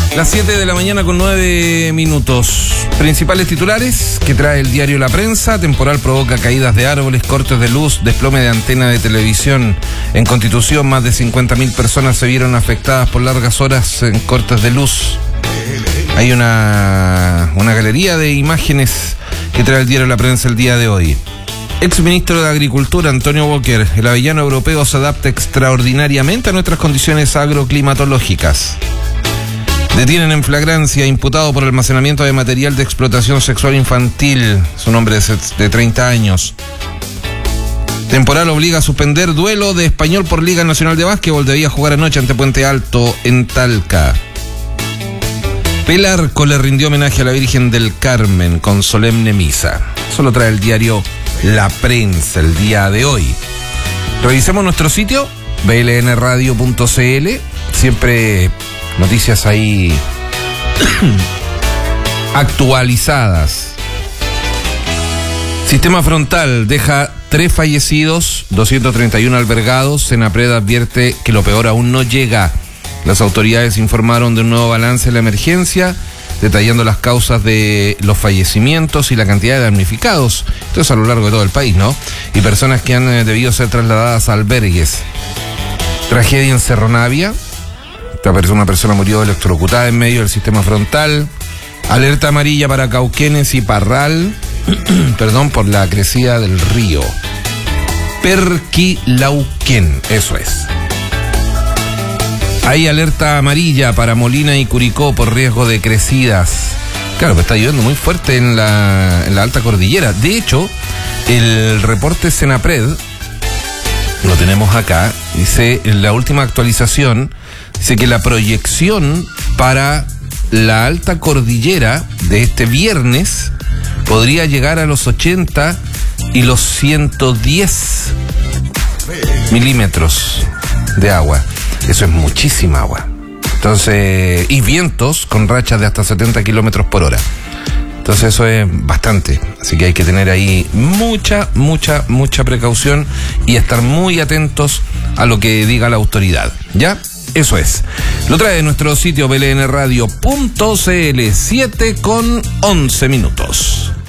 Las 7 de la mañana con 9 minutos. Principales titulares que trae el diario La Prensa. Temporal provoca caídas de árboles, cortes de luz, desplome de antena de televisión. En Constitución, más de 50.000 personas se vieron afectadas por largas horas en cortes de luz. Hay una galería de imágenes que trae el diario La Prensa el día de hoy. Exministro de Agricultura, Antonio Walker. El avellano europeo se adapta extraordinariamente a nuestras condiciones agroclimatológicas. Detienen en flagrancia imputado por almacenamiento de material de explotación sexual infantil. Su nombre es de 30 años. Temporal obliga a suspender duelo de Español por Liga Nacional de Básquetbol. Debía jugar anoche ante Puente Alto en Talca. Pelarco le rindió homenaje a la Virgen del Carmen con solemne misa. Eso lo trae el diario La Prensa el día de hoy. Revisemos nuestro sitio, blnradio.cl. Siempre noticias ahí actualizadas. Sistema Frontal deja 3 fallecidos, 231 albergados. Senapred advierte que lo peor aún no llega. Las autoridades informaron de un nuevo balance de la emergencia, detallando las causas de los fallecimientos y la cantidad de damnificados. Esto es a lo largo de todo el país, ¿no? Y personas que han debido ser trasladadas a albergues. Tragedia en Cerro Navia. Una persona murió electrocutada en medio del sistema frontal. Alerta amarilla para Cauquenes y Parral, por la crecida del río Perquilauquén, eso es. Hay alerta amarilla para Molina y Curicó por riesgo de crecidas. Claro, pues está lloviendo muy fuerte en la alta cordillera. De hecho, el reporte Senapred, lo tenemos acá, dice, en la última actualización, dice que la proyección para la alta cordillera de este viernes podría llegar a los 80 y los 110 milímetros de agua. Eso es muchísima agua. Entonces, y vientos con rachas de hasta 70 kilómetros por hora. Entonces eso es bastante. Así que hay que tener ahí mucha precaución y estar muy atentos a lo que diga la autoridad. ¿Ya? Eso es. Lo trae nuestro sitio blnradio.cl. 7:11 minutos.